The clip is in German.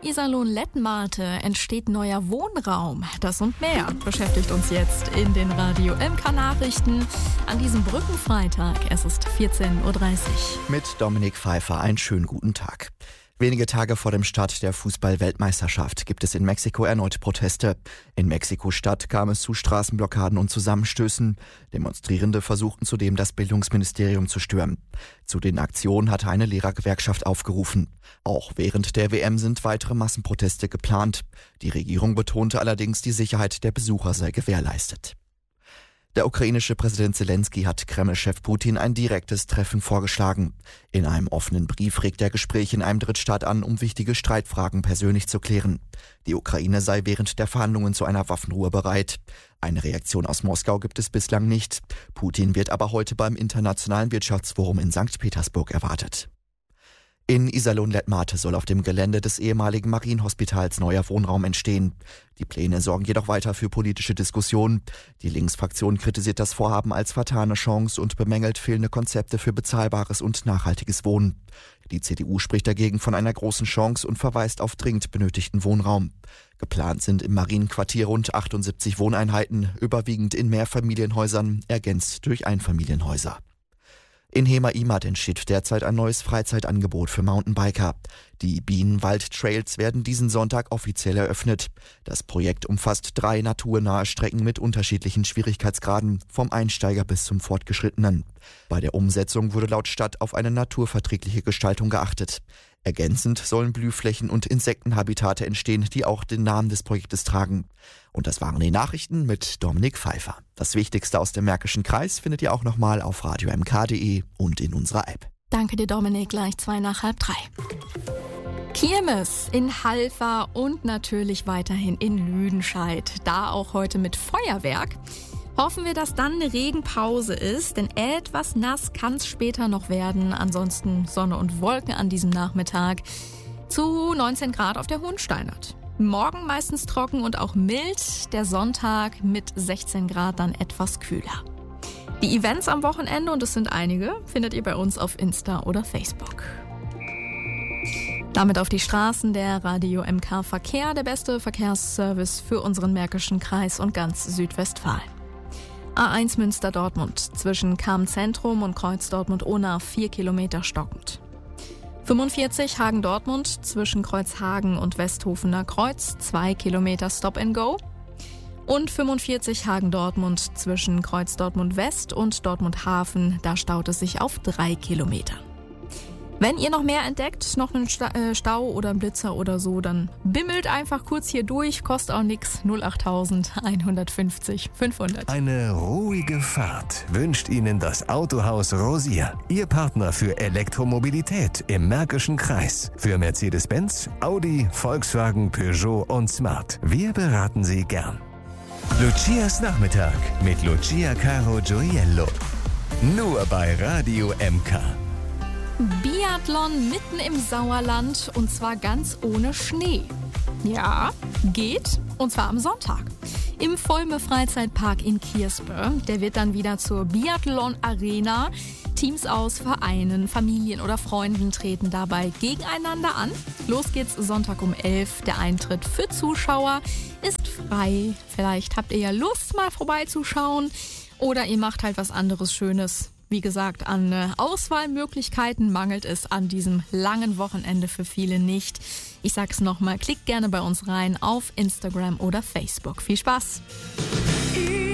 Iserlohn-Lettmate entsteht neuer Wohnraum. Das und mehr beschäftigt uns jetzt in den Radio MK Nachrichten an diesem Brückenfreitag. Es ist 14.30 Uhr. Mit Dominik Pfeiffer einen schönen guten Tag. Wenige Tage vor dem Start der Fußball-Weltmeisterschaft gibt es in Mexiko erneut Proteste. In Mexiko-Stadt kam es zu Straßenblockaden und Zusammenstößen. Demonstrierende versuchten zudem, das Bildungsministerium zu stürmen. Zu den Aktionen hatte eine Lehrergewerkschaft aufgerufen. Auch während der WM sind weitere Massenproteste geplant. Die Regierung betonte allerdings, die Sicherheit der Besucher sei gewährleistet. Der ukrainische Präsident Zelensky hat Kreml-Chef Putin ein direktes Treffen vorgeschlagen. In einem offenen Brief regt er Gespräche in einem Drittstaat an, um wichtige Streitfragen persönlich zu klären. Die Ukraine sei während der Verhandlungen zu einer Waffenruhe bereit. Eine Reaktion aus Moskau gibt es bislang nicht. Putin wird aber heute beim Internationalen Wirtschaftsforum in St. Petersburg erwartet. In Iserlohn-Lettmate soll auf dem Gelände des ehemaligen Marienhospitals neuer Wohnraum entstehen. Die Pläne sorgen jedoch weiter für politische Diskussionen. Die Linksfraktion kritisiert das Vorhaben als vertane Chance und bemängelt fehlende Konzepte für bezahlbares und nachhaltiges Wohnen. Die CDU spricht dagegen von einer großen Chance und verweist auf dringend benötigten Wohnraum. Geplant sind im Marienquartier rund 78 Wohneinheiten, überwiegend in Mehrfamilienhäusern, ergänzt durch Einfamilienhäuser. In Hemer-Imad entsteht derzeit ein neues Freizeitangebot für Mountainbiker. Die Bienenwald-Trails werden diesen Sonntag offiziell eröffnet. Das Projekt umfasst 3 naturnahe Strecken mit unterschiedlichen Schwierigkeitsgraden, vom Einsteiger bis zum Fortgeschrittenen. Bei der Umsetzung wurde laut Stadt auf eine naturverträgliche Gestaltung geachtet. Ergänzend sollen Blühflächen und Insektenhabitate entstehen, die auch den Namen des Projektes tragen. Und das waren die Nachrichten mit Dominik Pfeiffer. Das Wichtigste aus dem Märkischen Kreis findet ihr auch nochmal auf radiomk.de und in unserer App. Danke dir, Dominik. Gleich 2:30. Kirmes in Halver und natürlich weiterhin in Lüdenscheid. Da auch heute mit Feuerwerk. Hoffen wir, dass dann eine Regenpause ist, denn etwas nass kann es später noch werden. Ansonsten Sonne und Wolken an diesem Nachmittag. Zu 19 Grad auf der Hohensteinert. Morgen meistens trocken und auch mild. Der Sonntag mit 16 Grad dann etwas kühler. Die Events am Wochenende, und es sind einige, findet ihr bei uns auf Insta oder Facebook. Damit auf die Straßen der Radio MK Verkehr, der beste Verkehrsservice für unseren Märkischen Kreis und ganz Südwestfalen. A1 Münster-Dortmund zwischen Cham-Zentrum und Kreuz Dortmund-Onau 4 Kilometer stockend. 45 Hagen-Dortmund zwischen Kreuzhagen und Westhofener Kreuz 2 Kilometer Stop-and-Go. Und 45 Hagen-Dortmund zwischen Kreuz Dortmund-West und Dortmund-Hafen, da staut es sich auf 3 Kilometer. Wenn ihr noch mehr entdeckt, noch einen Stau oder einen Blitzer oder so, dann bimmelt einfach kurz hier durch, kostet auch nix, 08000 150 500. Eine ruhige Fahrt wünscht Ihnen das Autohaus Rosier, Ihr Partner für Elektromobilität im Märkischen Kreis. Für Mercedes-Benz, Audi, Volkswagen, Peugeot und Smart. Wir beraten Sie gern. Lucias Nachmittag mit Lucia Caro Gioiello. Nur bei Radio MK. Biathlon mitten im Sauerland und zwar ganz ohne Schnee. Ja, geht, und zwar am Sonntag. Im Volme Freizeitpark in Kierspe. Der wird dann wieder zur Biathlon Arena. Teams aus Vereinen, Familien oder Freunden treten dabei gegeneinander an. Los geht's Sonntag um 11. Der Eintritt für Zuschauer ist frei. Vielleicht habt ihr ja Lust, mal vorbeizuschauen. Oder ihr macht halt was anderes Schönes. Wie gesagt, an Auswahlmöglichkeiten mangelt es an diesem langen Wochenende für viele nicht. Ich sag's nochmal, klickt gerne bei uns rein auf Instagram oder Facebook. Viel Spaß!